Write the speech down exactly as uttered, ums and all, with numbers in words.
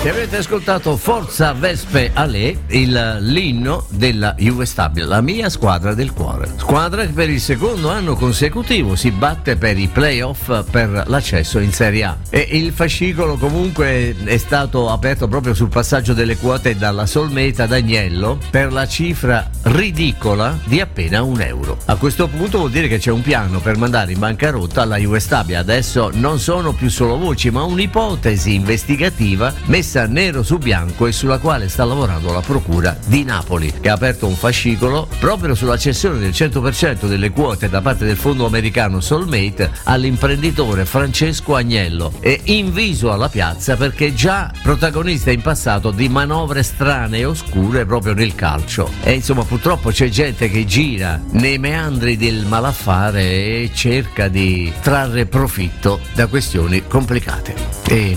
E avete ascoltato Forza Vespe Alè, il, l'inno della Juve Stabia, la mia squadra del cuore. Squadra che per il secondo anno consecutivo si batte per i playoff per l'accesso in Serie A. E il fascicolo comunque è stato aperto proprio sul passaggio delle quote dalla Solmeta ad Agnello per la cifra ridicola di appena un euro. A questo punto vuol dire che c'è un piano per mandare in bancarotta la Juve Stabia. Adesso non sono più solo voci, ma un'ipotesi investigativa messa nero su bianco e sulla quale sta lavorando la procura di Napoli, che ha aperto un fascicolo proprio sulla cessione del cento per cento delle quote da parte del fondo americano Soulmate all'imprenditore Francesco Agnello, e inviso alla piazza perché già protagonista in passato di manovre strane e oscure proprio nel calcio. E insomma, purtroppo c'è gente che gira nei meandri del malaffare e cerca di trarre profitto da questioni complicate. E